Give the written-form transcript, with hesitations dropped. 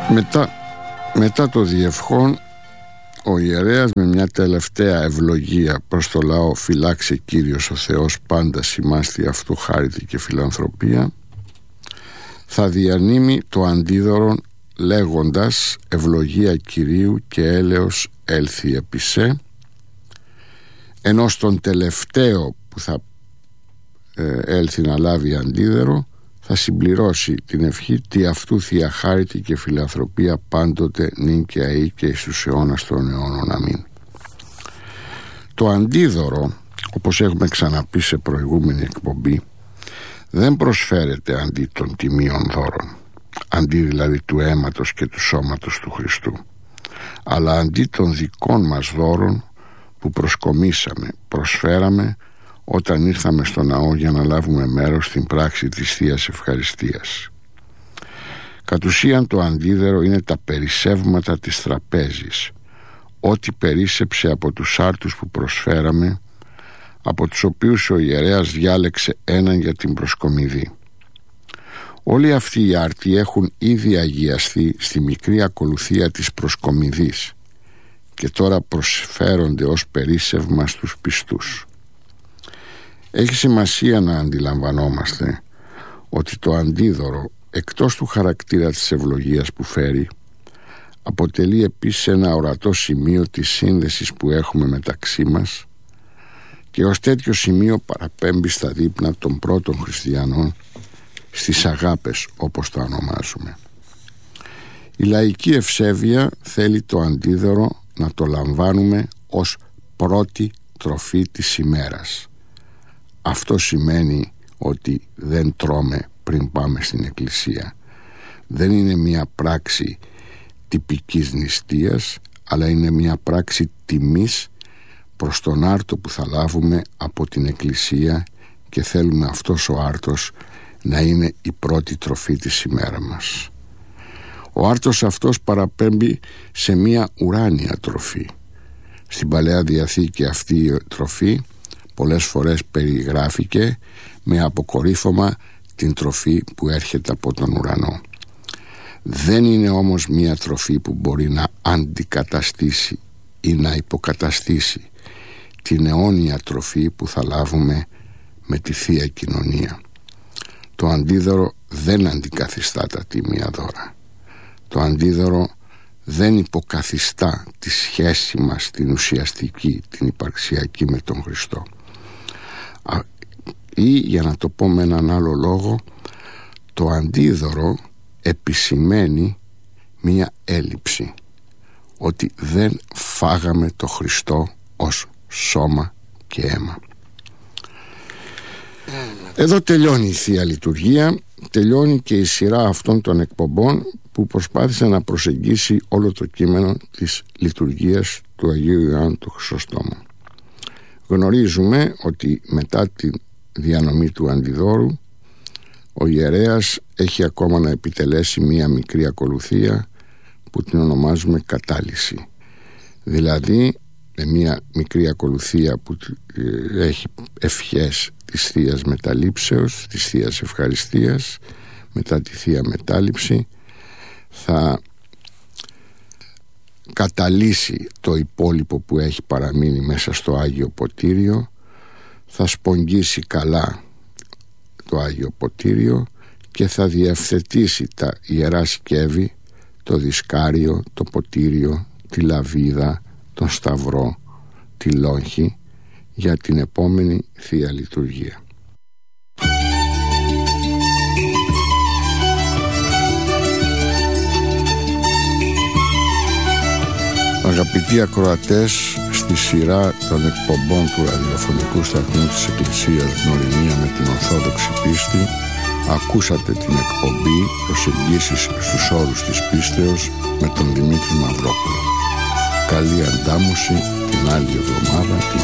Μετά το διευχόν, ο ιερέας με μια τελευταία ευλογία προς το λαό «Φυλάξε Κύριος ο Θεός πάντα σημάστη αυτού χάρητη και φιλανθρωπία», θα διανύμει το αντίδωρον λέγοντας «Ευλογία Κυρίου και έλεος έλθει επί σε», ενώ στον τελευταίο που θα έλθει να λάβει αντίδωρο θα συμπληρώσει την ευχή «Τι αυτού θεία χάρητη και φιλανθρωπία πάντοτε νυν και αεί και εις τους αιώνας των αιώνων. Αμήν». Το αντίδωρο, όπως έχουμε ξαναπεί σε προηγούμενη εκπομπή, δεν προσφέρεται αντί των τιμίων δώρων, αντί δηλαδή του αίματος και του σώματος του Χριστού, αλλά αντί των δικών μας δώρων που προσκομίσαμε, προσφέραμε όταν ήρθαμε στο ναό για να λάβουμε μέρος στην πράξη της Θείας Ευχαριστίας. Κατ' ουσίαν το αντίδωρο είναι τα περισσεύματα της τραπέζης, ό,τι περίσσεψε από τους άρτους που προσφέραμε, από τους οποίους ο ιερέας διάλεξε έναν για την προσκομιδή. Όλοι αυτοί οι άρτοι έχουν ήδη αγιαστεί στη μικρή ακολουθία της προσκομιδής και τώρα προσφέρονται ως περίσσευμα στους πιστούς. Έχει σημασία να αντιλαμβανόμαστε ότι το αντίδωρο, εκτός του χαρακτήρα της ευλογίας που φέρει, αποτελεί επίσης ένα ορατό σημείο της σύνδεσης που έχουμε μεταξύ μας και ως τέτοιο σημείο παραπέμπει στα δείπνα των πρώτων χριστιανών, στις αγάπες όπως το ονομάζουμε. Η λαϊκή ευσέβεια θέλει το αντίδωρο να το λαμβάνουμε ως πρώτη τροφή της ημέρας. Αυτό σημαίνει ότι δεν τρώμε πριν πάμε στην εκκλησία. Δεν είναι μια πράξη τυπικής νηστείας, αλλά είναι μια πράξη τιμής προς τον άρτο που θα λάβουμε από την εκκλησία και θέλουμε αυτός ο άρτος να είναι η πρώτη τροφή της ημέρα μας. Ο άρτος αυτός παραπέμπει σε μια ουράνια τροφή. Στην Παλαιά Διαθήκη αυτή η τροφή πολλές φορές περιγράφηκε με αποκορύφωμα την τροφή που έρχεται από τον ουρανό. Δεν είναι όμως μια τροφή που μπορεί να αντικαταστήσει ή να υποκαταστήσει την αιώνια τροφή που θα λάβουμε με τη Θεία Κοινωνία. Το αντίδωρο δεν αντικαθιστά τα τίμια δώρα. Το αντίδωρο δεν υποκαθιστά τη σχέση μας την ουσιαστική, την υπαρξιακή με τον Χριστό. Ή για να το πω με έναν άλλο λόγο, το αντίδωρο επισημαίνει μία έλλειψη, ότι δεν φάγαμε το Χριστό ως σώμα και αίμα. Εδώ τελειώνει η Θεία Λειτουργία, τελειώνει και η σειρά αυτών των εκπομπών που προσπάθησε να προσεγγίσει όλο το κείμενο της λειτουργίας του Αγίου Ιωάννου του Χρυσοστόμου. Γνωρίζουμε ότι μετά τη διανομή του αντιδώρου ο ιερέας έχει ακόμα να επιτελέσει μία μικρή ακολουθία που την ονομάζουμε κατάλυση. Δηλαδή με μία μικρή ακολουθία που έχει ευχές της Θείας Μεταλήψεως, της Θείας Ευχαριστίας, μετά τη Θεία Μετάληψη θα καταλύσει το υπόλοιπο που έχει παραμείνει μέσα στο Άγιο Ποτήριο, θα σπογγίσει καλά το Άγιο Ποτήριο και θα διευθετήσει τα ιερά σκεύη, το δισκάριο, το ποτήριο, τη λαβίδα, τον σταυρό, τη λόγχη για την επόμενη Θεία Λειτουργία. Αγαπητοί ακροατές, στη σειρά των εκπομπών του ραδιοφωνικού σταθμού της Εκκλησίας Γνωριμία με την Ορθόδοξη Πίστη, ακούσατε την εκπομπή «Προσεγγίσεις στους όρους της πίστεως» με τον Δημήτρη Μαυρόπουλο. Καλή αντάμωση την άλλη εβδομάδα, την